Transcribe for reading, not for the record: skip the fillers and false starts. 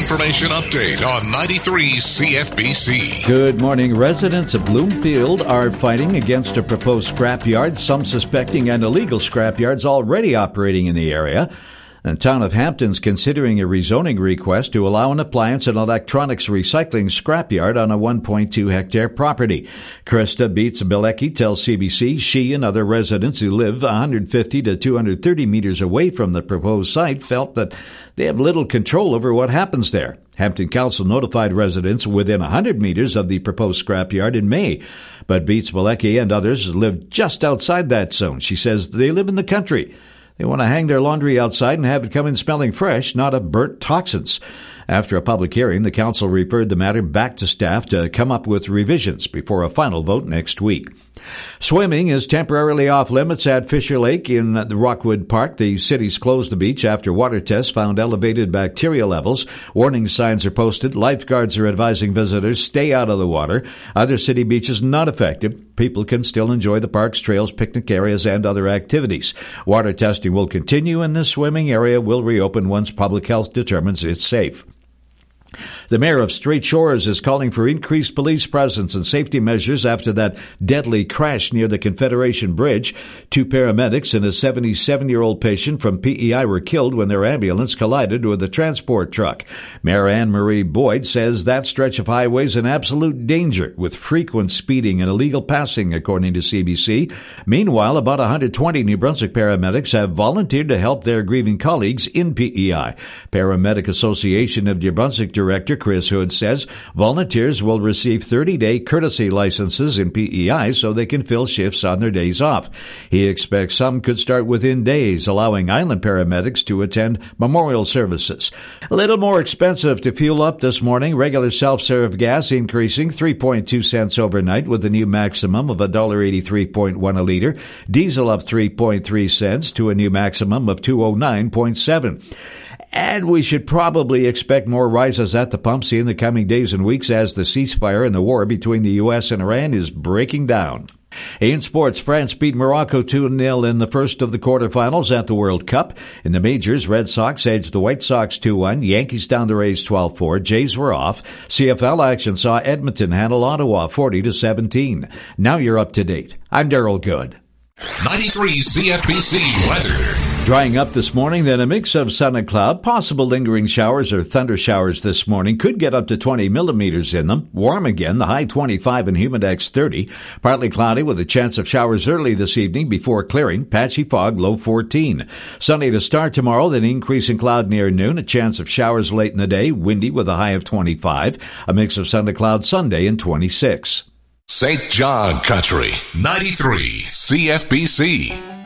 information update on 93 CFBC. Good morning. Residents of Bloomfield are fighting against a proposed scrapyard, some suspecting an illegal scrapyard's already operating in the area. The town of Hampton's considering a rezoning request to allow an appliance and electronics recycling scrapyard on a 1.2-hectare property. Krista Beats-Bilecki tells CBC she and other residents who live 150 to 230 meters away from the proposed site felt that they have little control over what happens there. Hampton Council notified residents within 100 meters of the proposed scrapyard in May, but Beats-Bilecki and others live just outside that zone. She says they live in the country. They want to hang their laundry outside and have it come in smelling fresh, not of burnt toxins. After a public hearing, the council referred the matter back to staff to come up with revisions before a final vote next week. Swimming is temporarily off limits at Fisher Lake in the Rockwood Park. The city's closed the beach after water tests found elevated bacteria levels. Warning signs are posted. Lifeguards are advising visitors stay out of the water. Other city beaches not affected. People can still enjoy the park's trails, picnic areas, and other activities. Water testing will continue, and the swimming area will reopen once public health determines it's safe. The mayor of Straight Shores is calling for increased police presence and safety measures after that deadly crash near the Confederation Bridge. 2 paramedics and a 77-year-old patient from PEI were killed when their ambulance collided with a transport truck. Mayor Anne Marie Boyd says that stretch of highway is in absolute danger with frequent speeding and illegal passing, according to CBC. Meanwhile, about 120 New Brunswick paramedics have volunteered to help their grieving colleagues in PEI. Paramedic Association of New Brunswick Director Chris Hood says volunteers will receive 30-day courtesy licenses in PEI so they can fill shifts on their days off. He expects some could start within days, allowing island paramedics to attend memorial services. A little more expensive to fuel up this morning. Regular self-serve gas increasing 3.2 cents overnight with a new maximum of $1.83.1 a liter. Diesel up 3.3 cents to a new maximum of $2.09.7. And we should probably expect more rises at the pumps in the coming days and weeks as the ceasefire and the war between the U.S. and Iran is breaking down. In sports, France beat Morocco 2-0 in the first of the quarterfinals at the World Cup. In the majors, Red Sox edged the White Sox 2-1. Yankees down the Rays 12-4. Jays were off. CFL action saw Edmonton handle Ottawa 40-17. Now you're up to date. I'm Daryl Good. 93 CFBC weather. Drying up this morning, then a mix of sun and cloud. Possible lingering showers or thunder showers this morning. Could get up to 20 millimeters in them. Warm again, the high 25 and humidex 30. Partly cloudy with a chance of showers early this evening before clearing. Patchy fog, low 14. Sunny to start tomorrow, then increasing cloud near noon. A chance of showers late in the day. Windy with a high of 25. A mix of sun to cloud Sunday and 26. St. John Country, 93 CFBC.